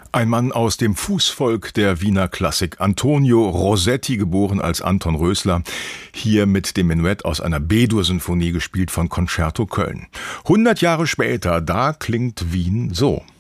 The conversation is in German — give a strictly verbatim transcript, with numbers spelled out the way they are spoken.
Ein Mann aus dem Fußvolk der Wiener Klassik, Antonio Rossetti, geboren als Anton Rösler, hier mit dem Menuett aus einer B-Dur-Sinfonie, gespielt von Concerto Köln. Hundert Jahre später, da klingt Wien so.